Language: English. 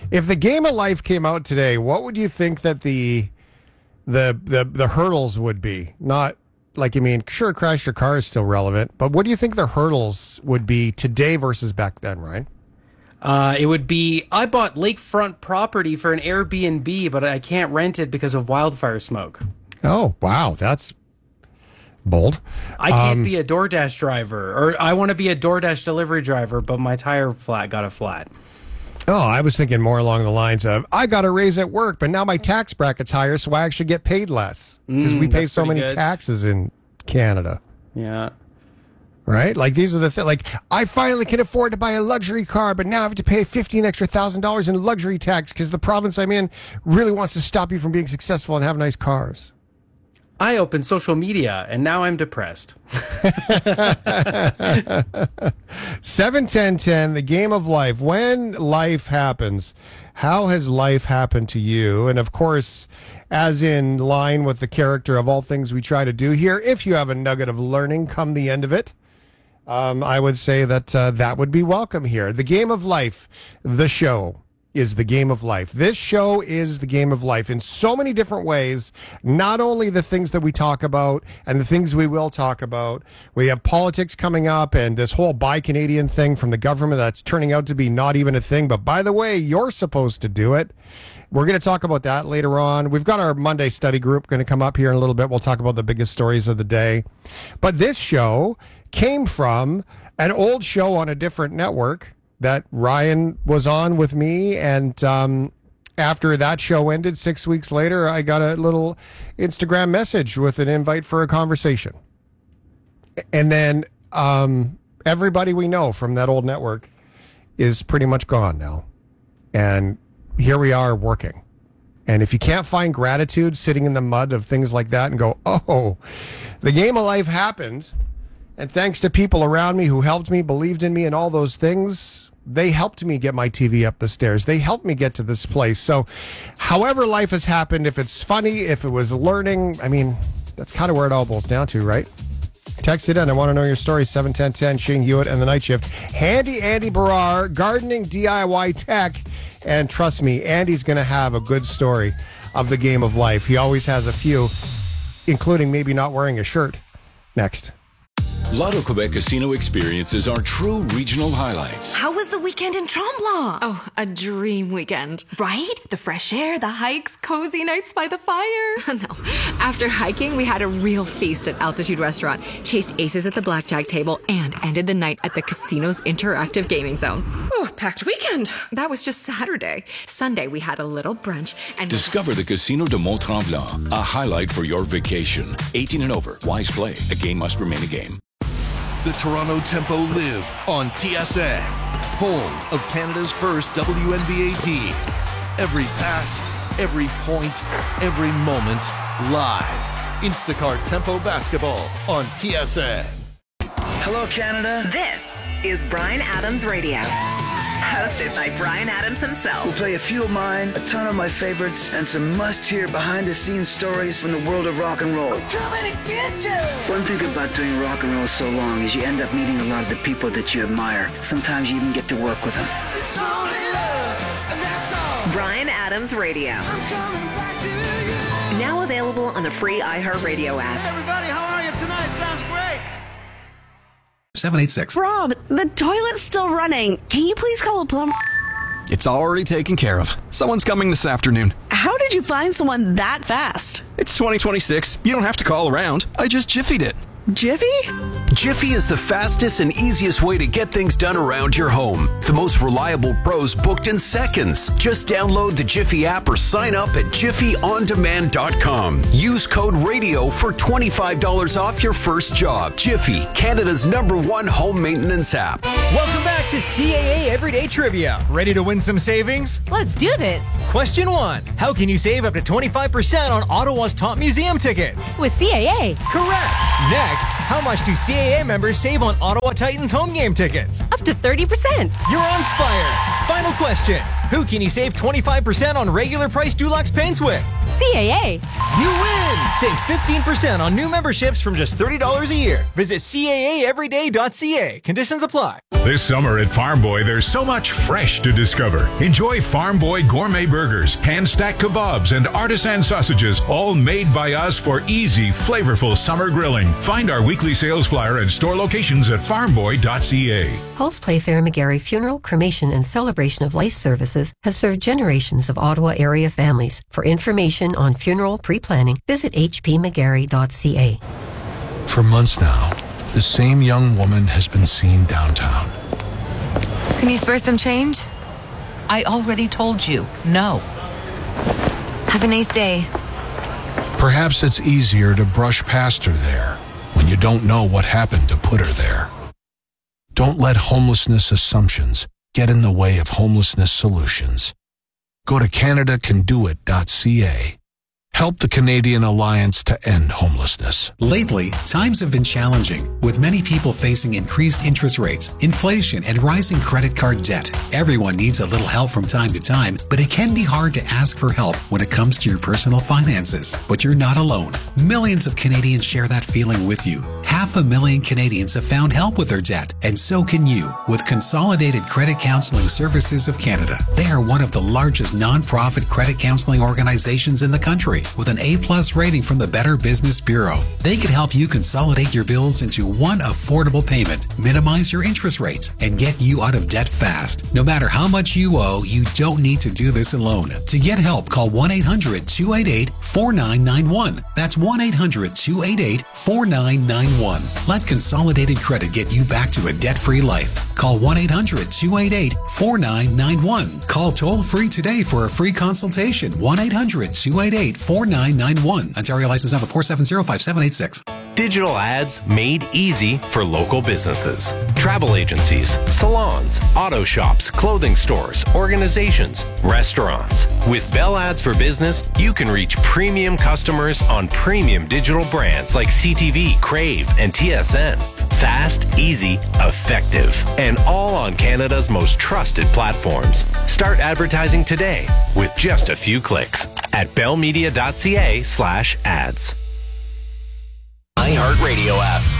If the Game of Life came out today, what would you think that the hurdles would be? Not like, I mean, sure, Crash Your Car is still relevant, but what do you think the hurdles would be today versus back then, Ryan? It would be, I bought lakefront property for an Airbnb, but I can't rent it because of wildfire smoke. Oh, wow. That's bold. I can't be a DoorDash driver, or I want to be a DoorDash delivery driver, but my tire got a flat. Oh, I was thinking more along the lines of, I got a raise at work, but now my tax bracket's higher, so I actually get paid less. Because we pay so many taxes in Canada. Yeah. Right? Like, these are the things. Like, I finally can afford to buy a luxury car, but now I have to pay $15,000 extra in luxury tax because the province I'm in really wants to stop you from being successful and have nice cars. I opened social media, and now I'm depressed. 7-10-10, the Game of Life. When life happens, how has life happened to you? And, of course, as in line with the character of all things we try to do here, if you have a nugget of learning come the end of it, I would say that that would be welcome here. The Game of Life, the show, is the Game of Life. This show is the Game of Life in so many different ways. Not only the things that we talk about and the things we will talk about. We have politics coming up and this whole Buy Canadian thing from the government that's turning out to be not even a thing. But by the way, you're supposed to do it. We're going to talk about that later on. We've got our Monday study group going to come up here in a little bit. We'll talk about the biggest stories of the day. But this show came from an old show on a different network that Ryan was on with me, and after that show ended 6 weeks later, I got a little Instagram message with an invite for a conversation. And then everybody we know from that old network is pretty much gone now. And here we are working. And if you can't find gratitude sitting in the mud of things like that and go, oh, the Game of Life happened, and thanks to people around me who helped me, believed in me, and all those things, they helped me get my TV up the stairs. They helped me get to this place. So however life has happened, if it's funny, if it was learning, I mean, that's kind of where it all boils down to, right? Text it in. I want to know your story. 71010, Shane Hewitt and the Night Shift. Handy Andy Barrar, gardening, DIY tech. And trust me, Andy's going to have a good story of the Game of Life. He always has a few, including maybe not wearing a shirt. Next. Lotto Quebec Casino experiences are true regional highlights. How was the weekend in Tremblant? Oh, a dream weekend. Right? The fresh air, the hikes, cozy nights by the fire. No. After hiking, we had a real feast at Altitude Restaurant, chased aces at the blackjack table, and ended the night at the casino's interactive gaming zone. Oh, packed weekend. That was just Saturday. Sunday, we had a little brunch and... Discover the Casino de Mont-Tremblant, a highlight for your vacation. 18 and over. Wise play. A game must remain a game. The Toronto Tempo live on TSN, home of Canada's first WNBA team. Every pass, every point, every moment, live. Instacart Tempo Basketball on TSN. Hello, Canada. This is Bryan Adams Radio. Hosted by Bryan Adams himself. We'll play a few of mine, a ton of my favorites, and some must-hear behind-the-scenes stories from the world of rock and roll. I'm coming to get you! One thing about doing rock and roll so long is you end up meeting a lot of the people that you admire. Sometimes you even get to work with them. It's only love, and that's all. Bryan Adams Radio. I'm coming back to you. Now available on the free iHeartRadio app. Hey everybody, how are you tonight? Sounds great. 786. Rob, the toilet's still running. Can you please call a plumber? It's already taken care of. Someone's coming this afternoon. How did you find someone that fast? It's 2026. You don't have to call around. I just Jiffied it. Jiffy? Jiffy is the fastest and easiest way to get things done around your home. The most reliable pros booked in seconds. Just download the Jiffy app or sign up at jiffyondemand.com. Use code RADIO for $25 off your first job. Jiffy, Canada's #1 home maintenance app. Welcome back to CAA Everyday Trivia. Ready to win some savings? Let's do this. Question 1. How can you save up to 25% on Ottawa's top museum tickets? With CAA. Correct. Next, how much do CAA members save on Ottawa Titans home game tickets? Up to 30%. You're on fire. Final question. Who can you save 25% on regular price Dulux paints with? CAA. You win! Save 15% on new memberships from just $30 a year. Visit CAAeveryday.ca. Conditions apply. This summer at Farm Boy, there's so much fresh to discover. Enjoy Farm Boy gourmet burgers, hand-stacked kebabs, and artisan sausages, all made by us for easy, flavorful summer grilling. Find our weekly sales flyer and store locations at farmboy.ca. Hulse Playfair McGarry Funeral, Cremation, and Celebration of Life Services has served generations of Ottawa area families. For information on funeral pre-planning, visit hpmcgarry.ca. For months now, the same young woman has been seen downtown. Can you spare some change? I already told you, no. Have a nice day. Perhaps it's easier to brush past her there when you don't know what happened to put her there. Don't let homelessness assumptions get in the way of homelessness solutions. Go to CanadaCanDoIt.ca. Help the Canadian Alliance to End Homelessness. Lately, times have been challenging, with many people facing increased interest rates, inflation, and rising credit card debt. Everyone needs a little help from time to time, but it can be hard to ask for help when it comes to your personal finances. But you're not alone. Millions of Canadians share that feeling with you. 500,000 Canadians have found help with their debt, and so can you with Consolidated Credit Counseling Services of Canada. They are one of the largest non-profit credit counseling organizations in the country, with an A+ rating from the Better Business Bureau. They can help you consolidate your bills into one affordable payment, minimize your interest rates, and get you out of debt fast. No matter how much you owe, you don't need to do this alone. To get help, call 1-800-288-4991. That's 1-800-288-4991. Let Consolidated Credit get you back to a debt-free life. Call 1-800-288-4991. Call toll-free today for a free consultation. 1-800-288-4991. Ontario license number 4705786. Digital ads made easy for local businesses. Travel agencies, salons, auto shops, clothing stores, organizations, restaurants. With Bell Ads for Business, you can reach premium customers on premium digital brands like CTV, Crave, and TSN. Fast, easy, effective, and all on Canada's most trusted platforms. Start advertising today with just a few clicks at bellmedia.ca/ads. iHeartRadio app.